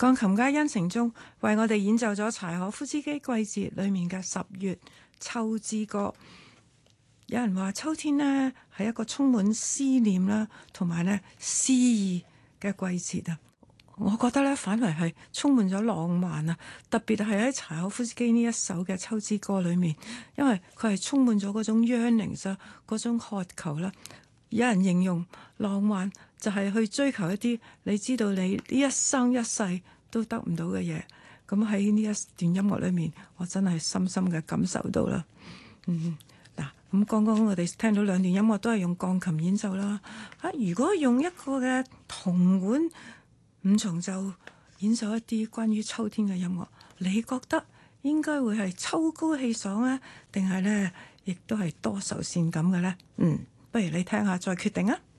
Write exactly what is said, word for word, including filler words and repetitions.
鋼琴家殷承宗為我哋演奏咗柴可夫斯基季節裏面嘅十月秋之歌。有人話秋天呢係一個充滿思念啦，同埋呢詩意嘅季節啊。我覺得咧反為係充滿咗浪漫啊，特別係喺柴可夫斯基呢一首嘅秋之歌裏面，因為佢係充滿咗嗰種yearning啦，嗰種渴求啦。有人形容浪漫就係去追求一啲你知道你呢一生一世都得唔到嘅嘢。咁喺呢一段音樂裏面，我真係深深嘅感受到啦。嗯，嗱，咁剛剛我哋聽到兩段音樂都係用鋼琴演奏啦。啊，如果用一個嘅銅管五重奏演奏一啲關於秋天嘅音樂，你覺得應該會係秋高氣爽啊，定係呢亦都係多愁善感嘅呢？嗯，不如你聽下再決定啊。